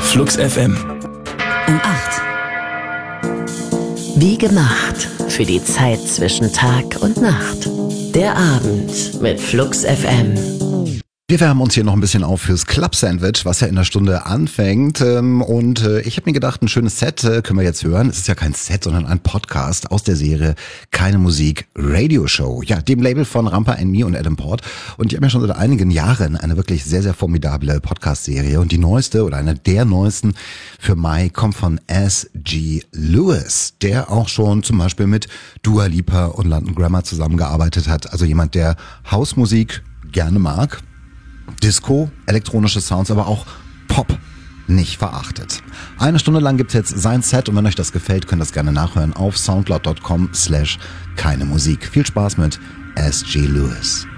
Flux FM. Um 8. Wie gemacht für die Zeit zwischen Tag und Nacht. Der Abend mit Flux FM. Wir wärmen uns hier noch ein bisschen auf fürs Club-Sandwich, was ja in der Stunde anfängt. Und ich habe mir gedacht, ein schönes Set können wir jetzt hören. Es ist ja kein Set, sondern ein Podcast aus der Serie Keine Musik Radio Show. Ja, dem Label von Rampa Me und Adam Port. Und die haben ja schon seit einigen Jahren eine wirklich sehr, sehr formidable Podcast-Serie. Und die neueste oder eine der neuesten für Mai kommt von S.G. Lewis, der auch schon zum Beispiel mit Dua Lipa und London Grammar zusammengearbeitet hat. Also jemand, der Hausmusik gerne mag. Disco, elektronische Sounds, aber auch Pop nicht verachtet. Eine Stunde lang gibt's jetzt sein Set und wenn euch das gefällt, könnt ihr das gerne nachhören auf soundcloud.com/keine Musik. Viel Spaß mit S.G. Lewis.